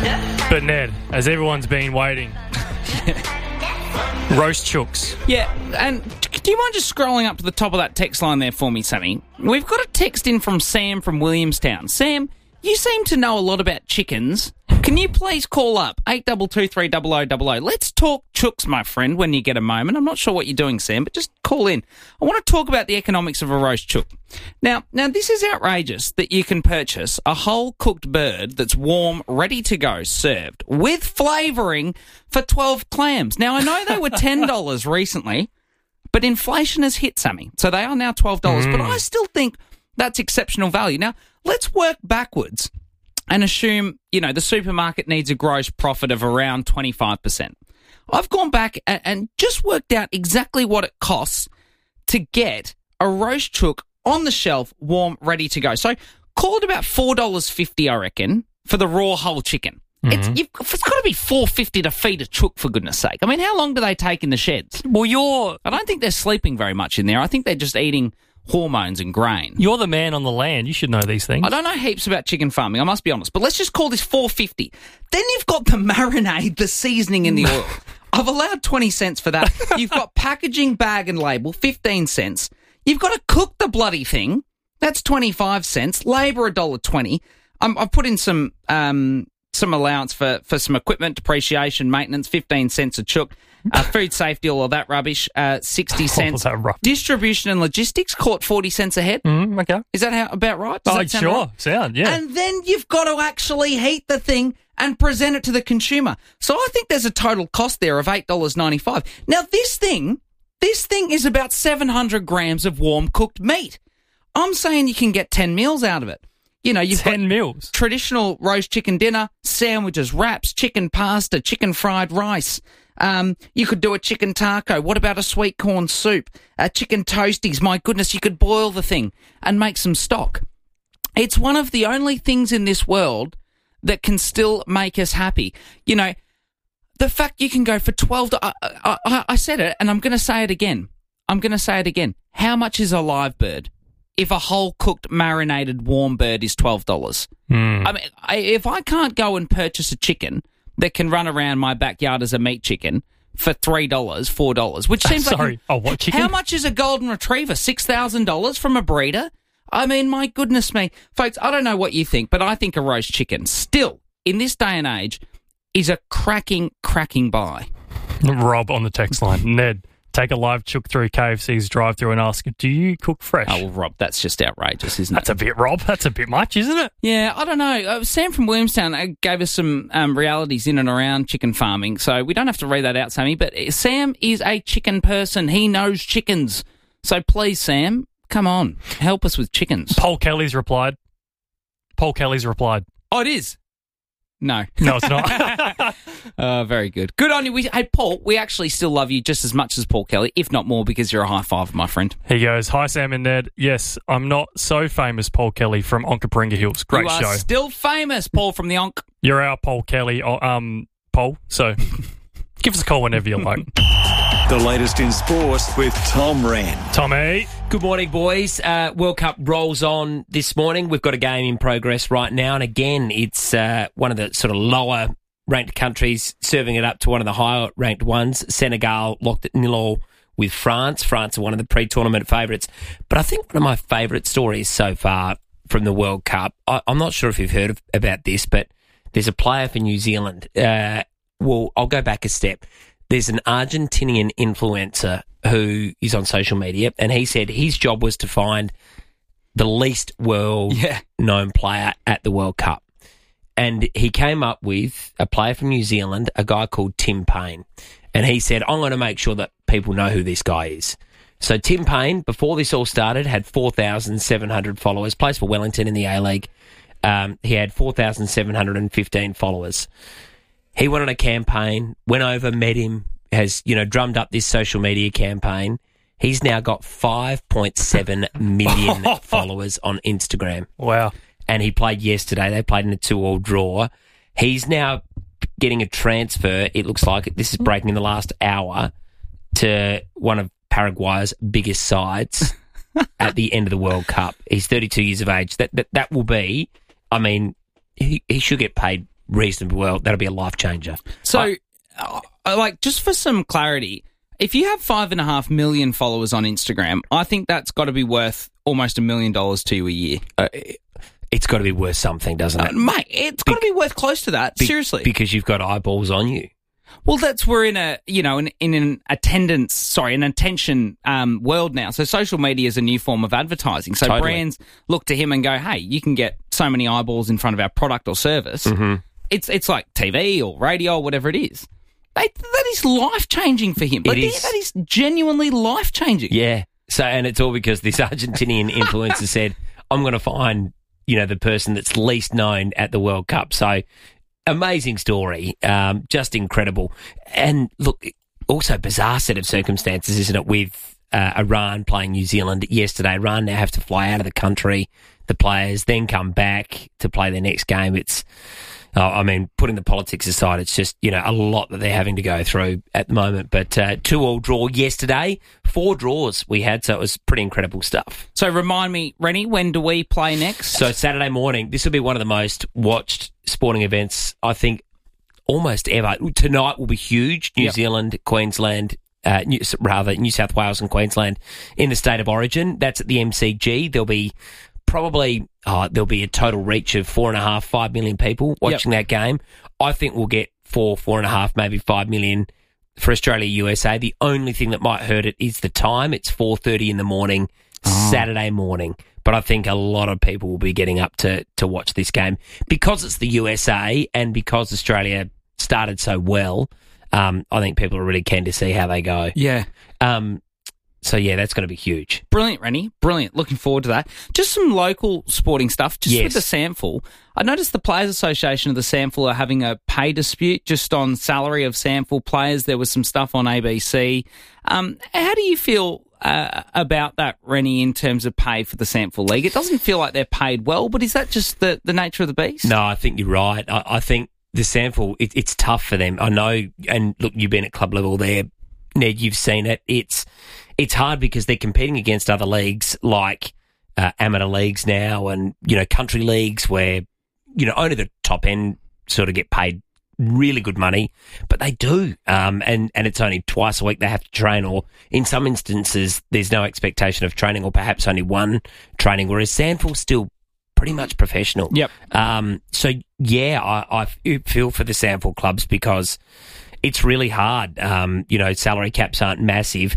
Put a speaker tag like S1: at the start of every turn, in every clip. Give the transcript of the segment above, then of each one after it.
S1: But Ned, as everyone's been waiting, roast chooks.
S2: Yeah, and do you mind just scrolling up to the top of that text line there for me, Sammy? We've got a text in from Sam from Williamstown. Sam, you seem to know a lot about chickens. Can you please call up 82230000? Let's talk chooks, my friend, when you get a moment. I'm not sure what you're doing, Sam, but just call in. I want to talk about the economics of a roast chook. Now, this is outrageous that you can purchase a whole cooked bird that's warm, ready to go, served, with flavouring for 12 clams. Now, I know they were $10 recently, but inflation has hit, Sammy, so they are now $12. But I still think that's exceptional value. Now, let's work backwards and assume, the supermarket needs a gross profit of around 25%. I've gone back and just worked out exactly what it costs to get a roast chook on the shelf, warm, ready to go. So call it about $4.50, I reckon, for the raw whole chicken. It's got to be $4.50 to feed a chook, for goodness sake. I mean, how long do they take in the sheds? Well, I don't think they're sleeping very much in there. I think they're just eating hormones and grain.
S1: You're the man on the land. You should know these things.
S2: I don't know heaps about chicken farming, I must be honest, but let's just call this $4.50. Then you've got the marinade, the seasoning and the oil. I've allowed 20 cents for that. You've got packaging, bag and label, 15 cents. You've got to cook the bloody thing. That's 25 cents. Labour, $1.20. I've put in some allowance for some equipment, depreciation, maintenance, 15 cents a chook. Food safety, all of that rubbish, 60 cents. Distribution and logistics, caught 40 cents a head.
S1: Okay.
S2: Is that about right?
S1: Sound, yeah.
S2: And then you've got to actually heat the thing and present it to the consumer. So I think there's a total cost there of $8.95. Now, this thing is about 700 grams of warm cooked meat. I'm saying you can get 10 meals out of it. You've
S1: 10
S2: got
S1: meals.
S2: Traditional roast chicken dinner, sandwiches, wraps, chicken pasta, chicken fried rice. You could do a chicken taco. What about a sweet corn soup? Chicken toasties. My goodness, you could boil the thing and make some stock. It's one of the only things in this world that can still make us happy. The fact you can go for $12. I said it, and I'm going to say it again. How much is a live bird? If a whole cooked, marinated, warm bird is $12. I mean, if I can't go and purchase a chicken that can run around my backyard as a meat chicken for $3, $4, which seems like...
S1: what chicken?
S2: How much is a golden retriever? $6,000 from a breeder? I mean, my goodness me. Folks, I don't know what you think, but I think a roast chicken still, in this day and age, is a cracking buy.
S1: Rob on the text line. Ned, take a live chook through KFC's drive-through and ask, do you cook fresh?
S2: Oh, well, Rob, that's just outrageous, isn't it?
S1: That's a bit, Rob. That's a bit much, isn't it?
S2: Yeah, I don't know. Sam from Williamstown gave us some realities in and around chicken farming, so we don't have to read that out, Sammy, but Sam is a chicken person. He knows chickens. So please, Sam, come on, help us with chickens.
S1: Paul Kelly's replied.
S2: Oh, it is? No.
S1: No, it's not.
S2: Very good. Good on you. Hey, Paul, we actually still love you just as much as Paul Kelly, if not more, because you're a high five, my friend.
S1: He goes, hi, Sam and Ned. Yes, I'm not so famous, Paul Kelly from Onkaparinga Hills. Great show.
S2: You are still famous, Paul from the Onk.
S1: You're our Paul Kelly, Paul, so give us a call whenever you like.
S3: The latest in sport with Tom Wren.
S1: Tommy.
S4: Good morning, boys. World Cup rolls on this morning. We've got a game in progress right now. And again, it's one of the sort of lower-ranked countries serving it up to one of the higher-ranked ones. Senegal locked at 0-0 with France. France are one of the pre-tournament favourites. But I think one of my favourite stories so far from the World Cup, I'm not sure if you've heard about this, but there's a player for New Zealand. Well, I'll go back a step. There's an Argentinian influencer who is on social media, and he said his job was to find the least well-known player at the World Cup. And he came up with a player from New Zealand, a guy called Tim Payne. And he said, I'm going to make sure that people know who this guy is. So Tim Payne, before this all started, had 4,700 followers, plays for Wellington in the A-League. He had 4,715 followers. He went on a campaign, went over, met him, has, drummed up this social media campaign. He's now got 5.7 million followers on Instagram.
S1: Wow.
S4: And he played yesterday. They played in a 2-2 draw. He's now getting a transfer, it looks like, this is breaking in the last hour, to one of Paraguay's biggest sides at the end of the World Cup. He's 32 years of age. That will be, I mean, he should get paid reasonably well. That'll be a life changer.
S2: So, just for some clarity, if you have 5.5 million followers on Instagram, I think that's got to be worth almost $1 million to you a year.
S4: It's got to be worth something, doesn't it?
S2: Mate, it's got to be worth close to that. Seriously.
S4: Because you've got eyeballs on you.
S2: Well, we're in an attention world now. So social media is a new form of advertising. So
S4: Totally.
S2: brands look to him and go, hey, you can get so many eyeballs in front of our product or service.
S4: Mm-hmm.
S2: It's like TV or radio or whatever it is. That is life-changing for him.
S4: It is.
S2: That is genuinely life-changing.
S4: Yeah. So, and it's all because this Argentinian influencer said, I'm going to find, the person that's least known at the World Cup. So, amazing story. Just incredible. And look, also bizarre set of circumstances, isn't it, with Iran playing New Zealand yesterday. Iran now have to fly out of the country, the players, then come back to play their next game. It's, putting the politics aside, it's just, a lot that they're having to go through at the moment. But 2-2 draw yesterday, 4 draws we had, so it was pretty incredible stuff.
S2: So remind me, Rennie, when do we play next?
S4: So Saturday morning, this will be one of the most watched sporting events, I think, almost ever. Tonight will be huge. New Zealand, Queensland, New South Wales and Queensland in the state of origin. That's at the MCG. There'll be a total reach of 4.5 million people watching that game. I think we'll get 4.5, maybe 5 million for Australia, USA. The only thing that might hurt it is the time. It's 4:30 in the morning, Saturday morning. But I think a lot of people will be getting up to watch this game because it's the USA and because Australia started so well. I think people are really keen to see how they go.
S2: Yeah.
S4: So, that's going to be huge.
S2: Brilliant, Rennie. Brilliant. Looking forward to that. Just some local sporting stuff. Just with the SANFL. I noticed the Players Association of the SANFL are having a pay dispute just on salary of SANFL players. There was some stuff on ABC. How do you feel about that, Rennie, in terms of pay for the SANFL League? It doesn't feel like they're paid well, but is that just the nature of the beast?
S4: No, I think you're right. I think the SANFL, it's tough for them. I know, and look, you've been at club level there, Ned, you've seen it. It's hard because they're competing against other leagues like amateur leagues now and, country leagues where, only the top end sort of get paid really good money, but they do. And it's only twice a week they have to train, or in some instances there's no expectation of training or perhaps only one training, whereas SANFL's still pretty much professional.
S2: Yep.
S4: So, I feel for the SANFL clubs because it's really hard. Salary caps aren't massive.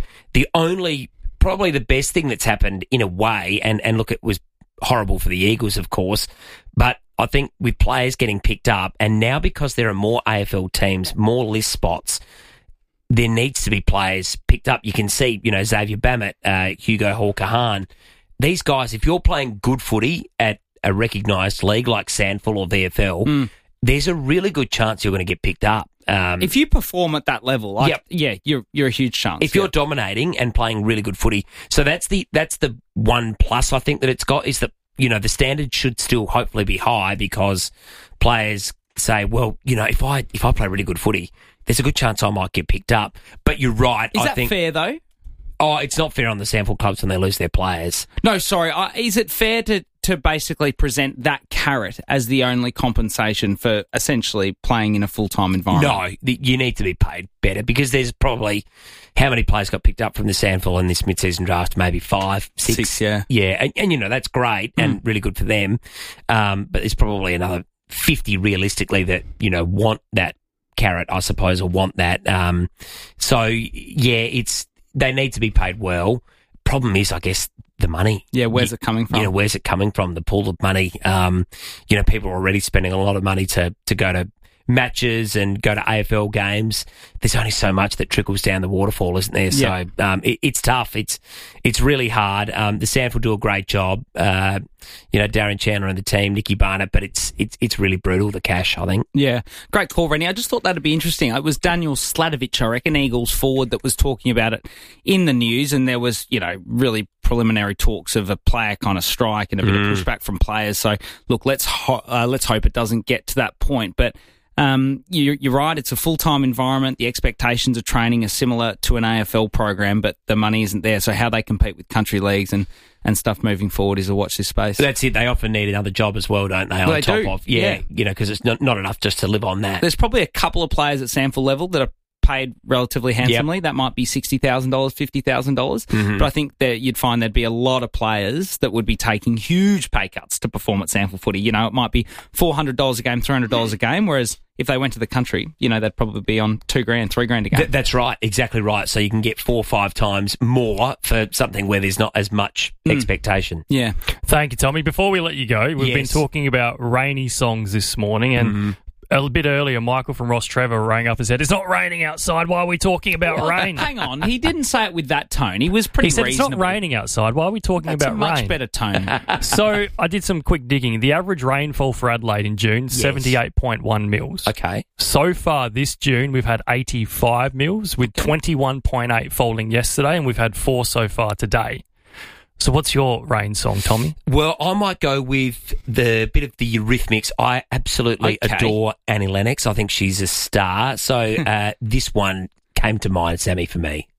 S4: Probably the best thing that's happened in a way, and look, it was horrible for the Eagles, of course, but I think with players getting picked up, and now because there are more AFL teams, more list spots, there needs to be players picked up. You can see, Xavier Bammett, Hugo Hawker-Hahn. These guys, if you're playing good footy at a recognised league like SANFL or VFL, there's a really good chance you're going to get picked up.
S2: If you perform at that level, you're a huge chance.
S4: If you're dominating and playing really good footy, so that's the one plus I think that it's got is that the standard should still hopefully be high because players say, well, if I play really good footy, there's a good chance I might get picked up. But you're right.
S2: Is that fair though?
S4: Oh, it's not fair on the SANFL clubs when they lose their players.
S2: No, sorry. Is it fair to basically present that carrot as the only compensation for essentially playing in a full-time environment?
S4: No, you need to be paid better because there's probably how many players got picked up from the SANFL in this mid-season draft? Maybe 5, 6.
S2: 6, yeah.
S4: Yeah, and that's great and really good for them. But there's probably another 50 realistically that, want that carrot, I suppose, or want that. They need to be paid well. Problem is, I guess, the money.
S2: Yeah, where's it coming from?
S4: Where's it coming from? The pool of money. People are already spending a lot of money to go to matches and go to AFL games. There's only so much that trickles down the waterfall, isn't there?
S2: Yeah.
S4: So it's tough. It's really hard. The SANFL do a great job. Darren Chandler and the team, Nicky Barnett, but it's really brutal, the cash, I think.
S2: Yeah. Great call, Rennie. I just thought that'd be interesting. It was Daniel Slatovich, I reckon, Eagles forward, that was talking about it in the news, and there was, really preliminary talks of a player kind of strike and a bit of pushback from players. So, look, let's hope it doesn't get to that point. But You're right. It's a full-time environment. The expectations of training are similar to an AFL program, but the money isn't there. So how they compete with country leagues and stuff moving forward is a watch this space.
S4: That's it. They often need another job as well, don't they? On top of because it's not enough just to live on that.
S2: There's probably a couple of players at SANFL level that are paid relatively handsomely. Yep. That might be $60,000, $50,000. But I think that you'd find there'd be a lot of players that would be taking huge pay cuts to perform at SANFL footy. You know, it might be $400 a game, $300 a game, whereas if they went to the country, you know, they'd probably be on $2,000, $3,000 a game.
S4: That's right. Exactly right. So you can get 4 or 5 times more for something where there's not as much expectation.
S2: Yeah.
S1: Thank you, Tommy. Before we let you go, we've been talking about rainy songs this morning, and a bit earlier, Michael from Ross Trevor rang up and said, "It's not raining outside. Why are we talking about rain?"
S2: Hang on. He didn't say it with that tone. He was pretty reasonable.
S1: He said, "It's not raining outside. Why are we talking about rain?"
S2: That's a much better tone.
S1: So I did some quick digging. The average rainfall for Adelaide in June, 78.1 mils.
S4: Okay.
S1: So far this June, we've had 85 mils, with 21.8 falling yesterday, and we've had 4 so far today. So what's your rain song, Tommy?
S4: Well, I might go with the bit of the Eurythmics. I absolutely adore Annie Lennox. I think she's a star. So this one came to mind, Sammy, for me.